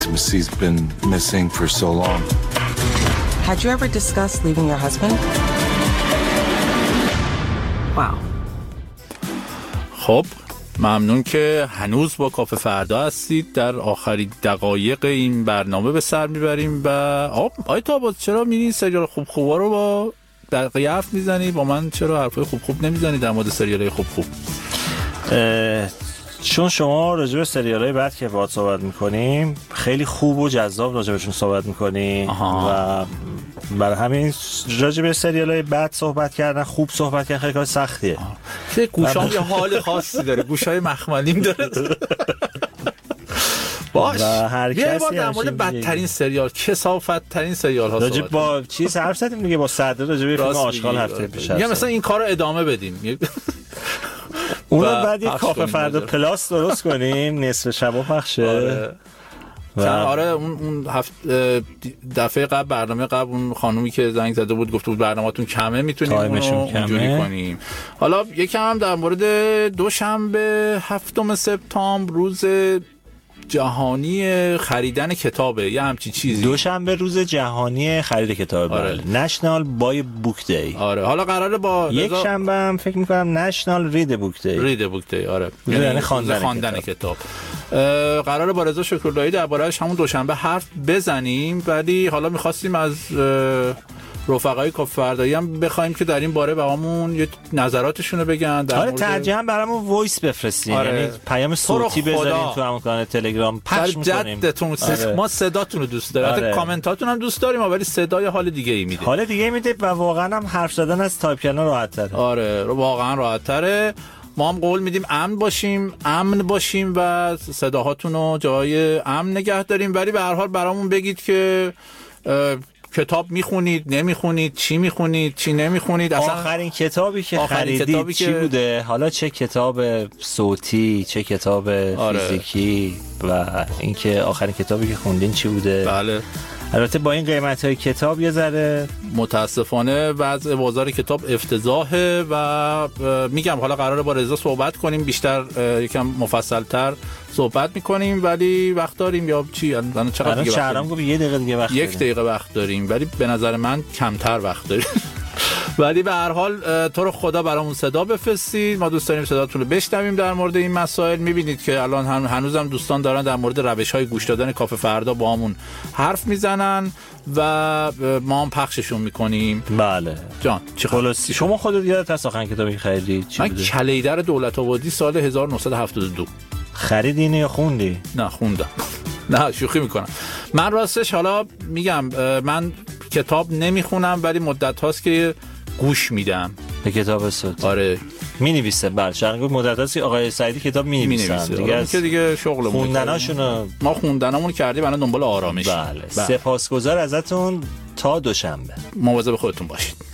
Intimacy's been missing for so long. Had you ever discussed leaving your husband? Wow. خب ممنون که هنوز با کافه فردا هستید. در آخرین دقایق این برنامه به سر میبریم و آی تابات چرا میرین سریال خوب رو با بقیه حرف میزنی؟ با من چرا حرفای خوب نمیزنی در مورد سریالای خوب؟ چون شما راجع به سریالای بعد که باهات صحبت میکنیم خیلی خوب و جذاب راجع بهشون صحبت میکنیم و برای همین راجع به سریالای بعد صحبت کردن، خوب صحبت کردن خیلی کار سختیه. که گوشام یه حال خاصی داره، گوشای مخملیم داره. باش هر کسی در مورد بدترین سریال، کثافت ترین سریال ها راجع با چیز حرف زدیم دیگه، با صدر راجع به فیلم آشغال هفته پیش. یا مثلا این کارو ادامه بدیم. اون رو بعد یک کافه فردا پلاس درست کنیم نصف شبا پخشه. آره اون دفعه قبل برنامه قبل اون خانومی که زنگ زده بود گفته بود برنامه‌تون کمه میتونیم اونجوری کنیم. حالا یکم هم در مورد دوشنبه 7 سپتامبر روز جهانی خریدن کتابه، یه همچی چیزی. دوشنبه روز جهانی خرید کتاب. آره. نشنال بای بوک دی. آره حالا قراره با یک شنبه هم فکر می‌کنم نشنال رید بوک دی. آره یعنی خواندن کتاب. قراره با رضا شکراللهی درباره‌اش همون دوشنبه حرف بزنیم، ولی حالا می‌خواستیم از رفقای کافه فردایی هم بخوایم که در این باره برامون یه نظراتشونو بگن. آره ترجیحاً برامون وایس بفرستین. آره. یعنی پیام صوتی بذارین تو همون کانال تلگرام پخش می‌کنیم. آره. ما صداتون رو دوست داریم. آره. کامنتاتون هم دوست داریم ولی صدای حال دیگه‌ای میده. حال دیگه‌ای میده و واقعاً هم حرف زدن از تایپ کردن راحت‌تره. آره واقعاً راحت‌تره. ما هم قول میدیم امن باشیم و صداهاتون رو جای امن نگه داریم، ولی به هر حال برامون بگید که کتاب میخونید، نمیخونید، چی میخونید، چی نمیخونید، اصلا آخرین کتابی که خریدید چی بوده؟ حالا چه کتاب صوتی، چه کتاب فیزیکی و اینکه آخرین کتابی که خوندین چی بوده؟ بله. البته با این قیمت‌های کتاب یه ذره متاسفانه وضع بازار کتاب افتضاحه و میگم حالا قراره با رضا صحبت کنیم، بیشتر یکم مفصل‌تر صحبت می‌کنیم، ولی وقت داریم یا چی؟ الان چقدر دیگه وقت داریم؟ یه دقیقه دیگه وقت داریم. 1 دقیقه وقت داریم، ولی به نظر من کمتر وقت داریم. ولی به هر حال تو رو خدا برامون صدا بفرستید، ما دوست داریم صداتون رو بشنویم در مورد این مسائل. می‌بینید که الان هنوزم دوستان دارن در مورد روش‌های گوش دادن کافه فردا با همون حرف میزنن و ما هم پخششون میکنیم. بله جان چه خلاصی شما خودت یادت هست آخرین کتابی خریدی چی بوده؟ من کلیدر دولت‌آبادی سال 1972. خریدی اینو یا خوندی؟ نه خوندم. نه شوخی میکنم. من راستش حالا میگم من کتاب نمیخونم ولی مدت هاست که گوش میدم به کتاب صوتی. آره مینویسه. بله چند مدت هست آقای سعیدی کتاب مینویسن دیگه شغلمون خوندناشونو ما خوندنامون کردیم، الان دنبال آرامش. بله. سپاسگزار ازتون. تا دوشنبه مواظب خودتون باشید.